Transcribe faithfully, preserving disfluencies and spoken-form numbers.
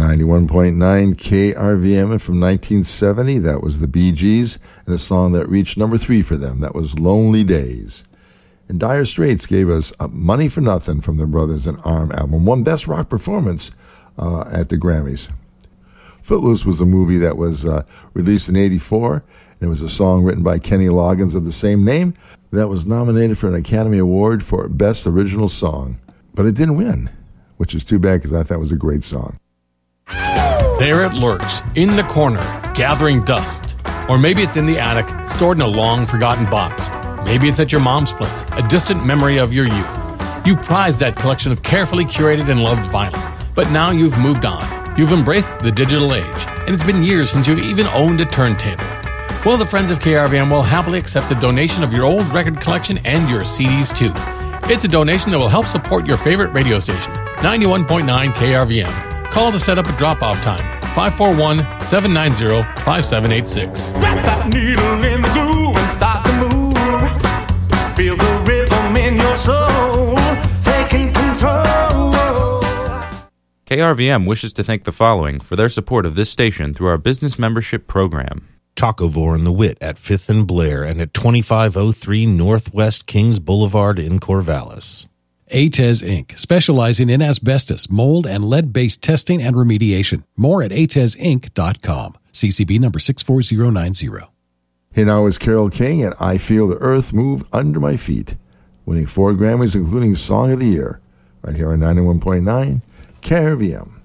ninety-one point nine K R V M from nineteen seventy. That was the Bee Gees, and a song that reached number three for them. That was Lonely Days. And Dire Straits gave us uh, Money for Nothing from their Brothers in Arm album, won Best Rock Performance uh, at the Grammys. Footloose was a movie that was uh, released in eighty-four, and it was a song written by Kenny Loggins of the same name that was nominated for an Academy Award for Best Original Song. But it didn't win, which is too bad because I thought it was a great song. There it lurks, in the corner, gathering dust. Or maybe it's in the attic, stored in a long-forgotten box. Maybe it's at your mom's place, a distant memory of your youth. You prized that collection of carefully curated and loved vinyl, but now you've moved on. You've embraced the digital age, and it's been years since you've even owned a turntable. Well, the friends of K R V M will happily accept the donation of your old record collection and your C Ds, too. It's a donation that will help support your favorite radio station, ninety-one point nine K R V M. Call to set up a drop-off time, five four one, seven nine zero, five seven eight six. Wrap that needle in the glue and start to move. Feel the rhythm in your soul, taking control. K R V M wishes to thank the following for their support of this station through our business membership program. Tacovore and the Wit at fifth and Blair and at twenty-five oh three Northwest Kings Boulevard in Corvallis. A T E S Incorporated, specializing in asbestos, mold, and lead-based testing and remediation. More at A T E S inc dot com. C C B number six four zero nine zero. Here now is Carole King, and I Feel the Earth Move Under My Feet, winning four Grammys, including Song of the Year, right here on ninety-one point nine K R V M.